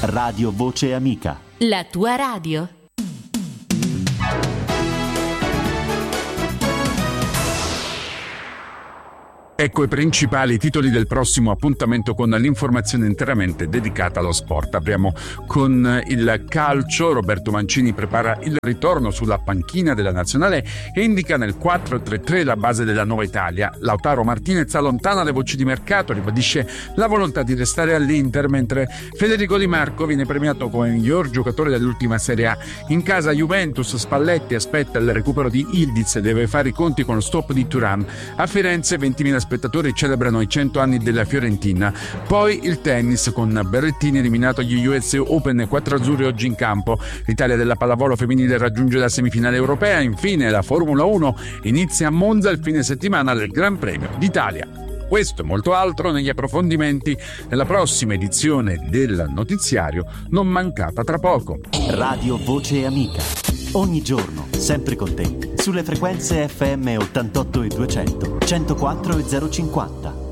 Radio Voce Amica. La tua radio. Ecco i principali titoli del prossimo appuntamento con l'informazione interamente dedicata allo sport. Apriamo con il calcio. Roberto Mancini prepara il ritorno sulla panchina della nazionale e indica nel 4-3-3 la base della nuova Italia. Lautaro Martinez allontana le voci di mercato, ribadisce la volontà di restare all'Inter, mentre Federico Di Marco viene premiato come miglior giocatore dell'ultima Serie A. In casa Juventus, Spalletti aspetta il recupero di Ildiz e deve fare i conti con lo stop di Thuram. A Firenze 20.000 spettatori celebrano i 100 anni della Fiorentina. Poi il tennis, con Berrettini eliminato agli US Open, 4 azzurri oggi in campo. L'Italia della pallavolo femminile raggiunge la semifinale europea. Infine la Formula 1 inizia a Monza il fine settimana del Gran Premio d'Italia. Questo e molto altro negli approfondimenti nella prossima edizione del notiziario, non mancata tra poco. Radio Voce Amica. Ogni giorno, sempre con te, sulle frequenze FM 88 e 200, 104 e 050.